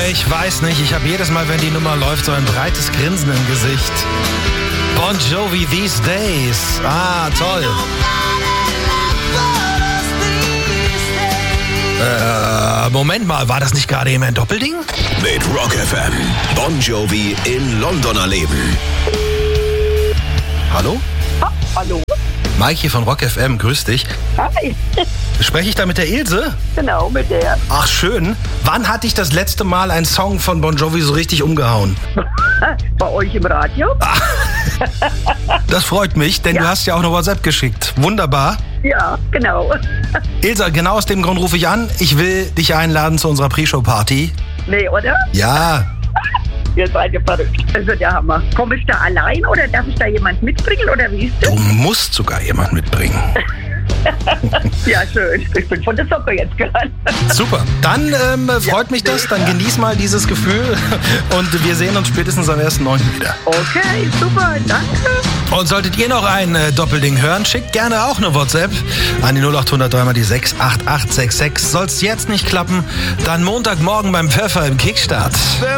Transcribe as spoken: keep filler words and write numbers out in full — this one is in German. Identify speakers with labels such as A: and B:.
A: Ich weiß nicht, ich habe jedes Mal, wenn die Nummer läuft, so ein breites Grinsen im Gesicht. Bon Jovi, These Days. Ah, toll. Äh, Moment mal, war das nicht gerade eben ein Doppelding?
B: Mit Rock F M. Bon Jovi in London erleben.
A: Hallo?
C: Ah, hallo?
A: Mike hier von Rock F M, grüß dich.
C: Hi.
A: Spreche ich da mit der Ilse?
C: Genau, mit der.
A: Ach, schön. Wann hat dich das letzte Mal ein Song von Bon Jovi so richtig umgehauen?
C: Bei euch im Radio?
A: Das freut mich, denn
C: Ja.
A: du hast ja auch eine WhatsApp geschickt. Wunderbar.
C: Ja, genau.
A: Ilse, genau aus dem Grund rufe ich an. Ich will dich einladen zu unserer Pre-Show-Party.
C: Nee, oder?
A: Ja.
C: Ihr seid ja verrückt. Also der Hammer. Komme ich da allein oder darf ich da jemand mitbringen oder wie ist das?
A: Du musst sogar jemand mitbringen.
C: Ja, schön. Ich bin von der Socke jetzt gerannt.
A: Super. Dann ähm, freut mich das. Dann genieß mal dieses Gefühl. Und wir sehen uns spätestens am ersten neunten wieder.
C: Okay, super, danke.
A: Und solltet ihr noch ein äh, Doppelding hören, schickt gerne auch eine WhatsApp an die null acht null null drei mal die sechs acht acht sechs sechs. Soll's jetzt nicht klappen, dann Montagmorgen beim Pfeffer im Kickstart.